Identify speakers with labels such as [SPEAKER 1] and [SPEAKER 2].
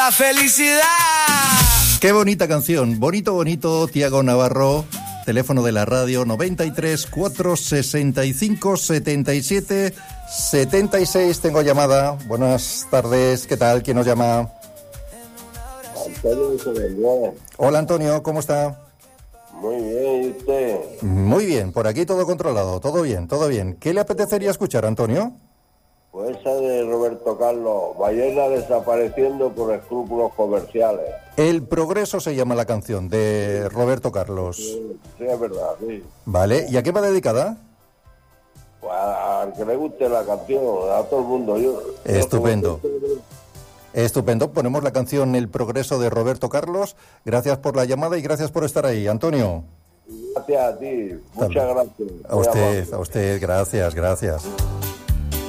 [SPEAKER 1] La felicidad.
[SPEAKER 2] Qué bonita canción, bonito, bonito, Tiago Navarro. Teléfono de la radio 93 465 77 76. Tengo llamada. Buenas tardes, ¿qué tal? ¿Quién nos llama?
[SPEAKER 3] Antonio.
[SPEAKER 2] Hola Antonio, ¿cómo está?
[SPEAKER 3] Muy bien, ¿y usted?
[SPEAKER 2] Muy bien, por aquí todo controlado, todo bien, todo bien. ¿Qué le apetecería escuchar, Antonio?
[SPEAKER 3] Pues esa de Roberto Carlos, ballena desapareciendo por escrúpulos comerciales.
[SPEAKER 2] El progreso se llama la canción de Roberto Carlos.
[SPEAKER 3] Sí, es verdad, sí.
[SPEAKER 2] Vale, ¿y a qué va dedicada?
[SPEAKER 3] Pues al que le guste la canción, a todo el mundo.
[SPEAKER 2] Estupendo. Estupendo, ponemos la canción El Progreso de Roberto Carlos. Gracias por la llamada y gracias por estar ahí, Antonio.
[SPEAKER 3] Gracias a ti, muchas gracias.
[SPEAKER 2] A usted, gracias.